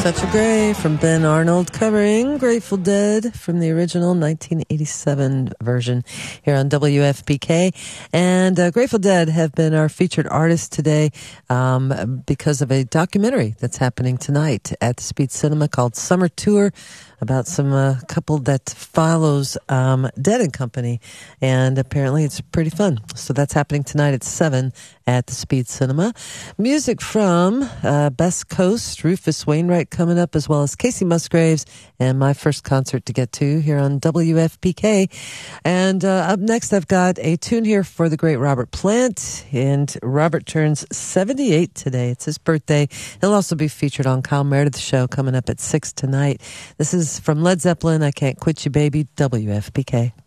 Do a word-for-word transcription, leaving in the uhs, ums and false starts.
Touch of Grey from Ben Arnold, covering Grateful Dead from the original nineteen eighty-seven version here on W F P K. And uh, Grateful Dead have been our featured artists today um, because of a documentary that's happening tonight at the Speed Cinema called Summer Tour, about some uh, couple that follows um, Dead and Company, and apparently it's pretty fun. So that's happening tonight at seven at the Speed Cinema. Music from uh, Best Coast, Rufus Wainwright coming up, as well as Casey Musgraves, and my first concert to get to here on W F P K. And uh, up next, I've got a tune here for the great Robert Plant, and Robert turns seventy-eight today. It's his birthday. He'll also be featured on Kyle Meredith's show coming up at six tonight. This is from Led Zeppelin, I Can't Quit You Baby, W F P K.